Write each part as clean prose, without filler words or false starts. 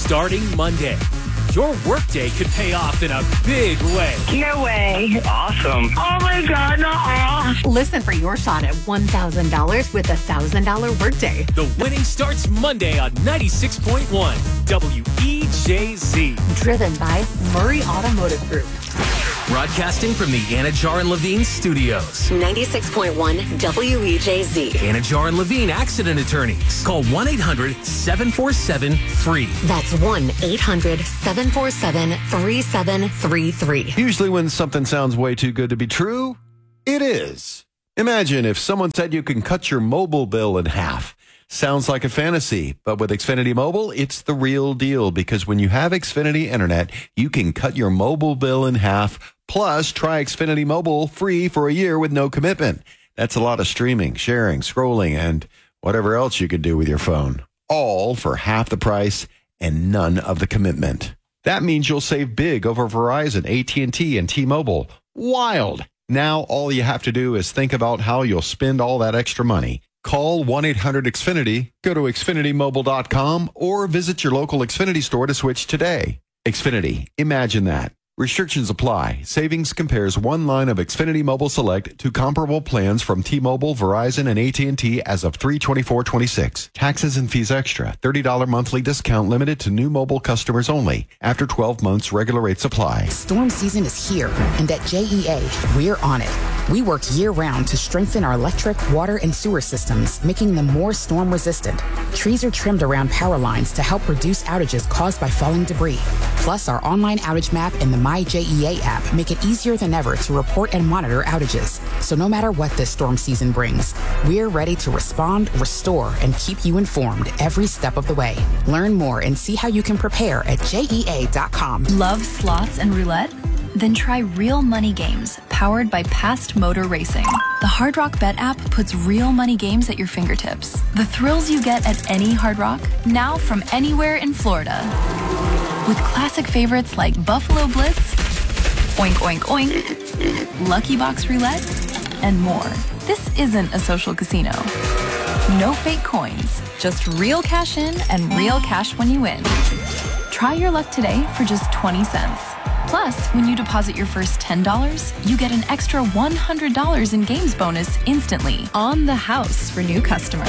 Starting Monday, your workday could pay off in a big way. No way. Awesome. Oh my God, no. Listen for your shot at $1,000 with a $1,000 workday. The winning starts Monday on 96.1 WEJZ. Driven by Murray Automotive Group. Broadcasting from the Anajar and Levine studios. 96.1 WEJZ. Anajar and Levine Accident Attorneys. Call 1-800-747-FREE. That's 1-800-747-3733. Usually when something sounds way too good to be true, it is. Imagine if someone said you can cut your mobile bill in half. Sounds like a fantasy, but with Xfinity Mobile, it's the real deal, because when you have Xfinity Internet, you can cut your mobile bill in half, plus try Xfinity Mobile free for a year with no commitment. That's a lot of streaming, sharing, scrolling, and whatever else you could do with your phone. All for half the price and none of the commitment. That means you'll save big over Verizon, AT&T, and T-Mobile. Wild! Now all you have to do is think about how you'll spend all that extra money. Call 1-800-XFINITY, go to XfinityMobile.com, or visit your local Xfinity store to switch today. Xfinity, imagine that. Restrictions apply. Savings compares one line of Xfinity Mobile Select to comparable plans from T-Mobile, Verizon, and AT&T as of 3/24/26. Taxes and fees extra. $30 monthly discount limited to new mobile customers only. After 12 months, regular rates apply. Storm season is here, and at JEA, we're on it. We work year-round to strengthen our electric, water, and sewer systems, making them more storm-resistant. Trees are trimmed around power lines to help reduce outages caused by falling debris. Plus, our online outage map and the MyJEA app make it easier than ever to report and monitor outages. So no matter what this storm season brings, we're ready to respond, restore, and keep you informed every step of the way. Learn more and see how you can prepare at JEA.com. Love slots and roulette? Then try Real Money Games, powered by Past Motor Racing. The Hard Rock Bet app puts real money games at your fingertips. The thrills you get at any Hard Rock, now from anywhere in Florida. With classic favorites like Buffalo Blitz, Oink Oink Oink, Lucky Box Roulette, and more. This isn't a social casino. No fake coins, just real cash in and real cash when you win. Try your luck today for just 20 cents. Plus, when you deposit your first $10, you get an extra $100 in games bonus instantly on the house for new customers.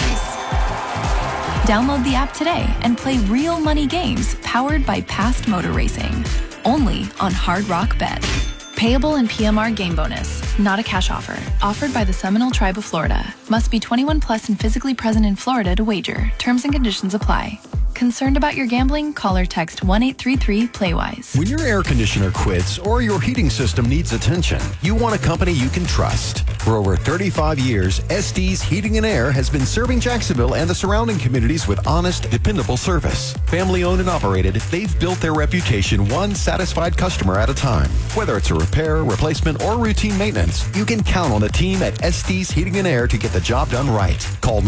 Download the app today and play real money games powered by Past Motor Racing. Only on Hard Rock Bet. Payable in PMR game bonus. Not a cash offer. Offered by the Seminole Tribe of Florida. Must be 21 plus and physically present in Florida to wager. Terms and conditions apply. Concerned about your gambling? Call or text 1-833-PLAYWISE. When your air conditioner quits or your heating system needs attention, you want a company you can trust. For over 35 years, Estes Heating and Air has been serving Jacksonville and the surrounding communities with honest, dependable service. Family owned and operated, they've built their reputation one satisfied customer at a time. Whether it's a repair, replacement, or routine maintenance, you can count on the team at Estes Heating and Air to get the job done right. Call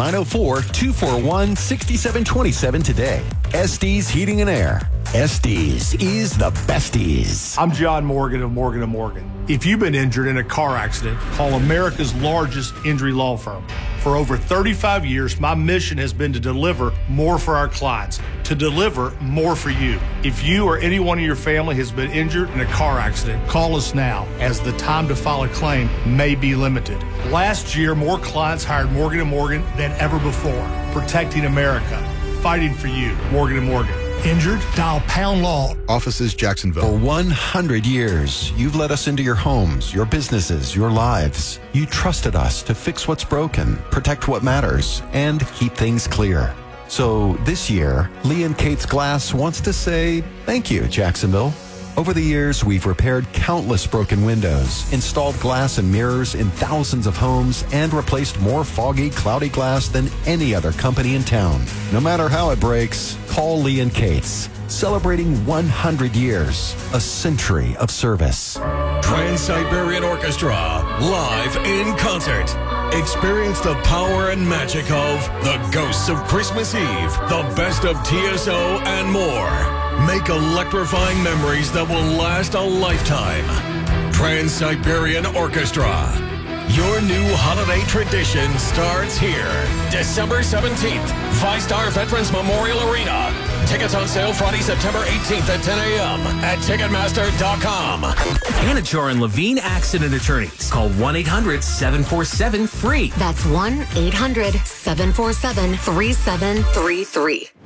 904-241-6727 today. Estes Heating and Air. Estes is the besties. I'm John Morgan of Morgan & Morgan. If you've been injured in a car accident, call America's largest injury law firm. For over 35 years, my mission has been to deliver more for our clients, to deliver more for you. If you or anyone in your family has been injured in a car accident, call us now, as the time to file a claim may be limited. Last year, more clients hired Morgan & Morgan than ever before, protecting America. Fighting for you, Morgan & Morgan. Injured? Dial Pound Law. Offices, Jacksonville. For 100 years, you've let us into your homes, your businesses, your lives. You trusted us to fix what's broken, protect what matters, and keep things clear. So this year, Lee & Kate's Glass wants to say thank you, Jacksonville. Over the years, we've repaired countless broken windows, installed glass and mirrors in thousands of homes, and replaced more foggy, cloudy glass than any other company in town. No matter how it breaks, call Lee & Kate's. Celebrating 100 years, a century of service. Trans-Siberian Orchestra, live in concert. Experience the power and magic of The Ghosts of Christmas Eve, the best of TSO, and more. Make electrifying memories that will last a lifetime. Trans-Siberian Orchestra. Your new holiday tradition starts here. December 17th, VyStar Veterans Memorial Arena. Tickets on sale Friday, September 18th at 10 a.m. at Ticketmaster.com. Anachar and Levine Accident Attorneys. Call 1-800-747-FREE. That's 1-800-747-3733.